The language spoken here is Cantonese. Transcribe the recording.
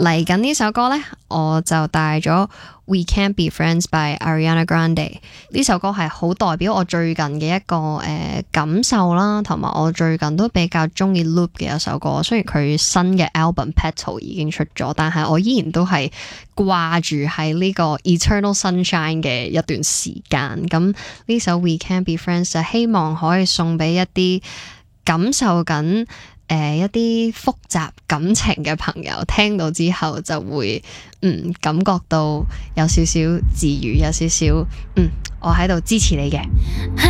嚟緊呢首歌呢，我就帶咗 We Can't Be Friends by Ariana Grande。呢首歌係好代表我最近嘅一個感受啦，同埋我最近都比較中意 Loop 嘅一首歌。雖然佢新嘅 album Petal 已經出咗，但係我依然都係掛住喺呢個 Eternal Sunshine 嘅一段時間。咁呢首 We Can't Be Friends 就希望可以送俾一啲感受緊一啲複雜感情嘅朋友，聽到之後就會感覺到有少少治癒，有少少我喺度支持你嘅。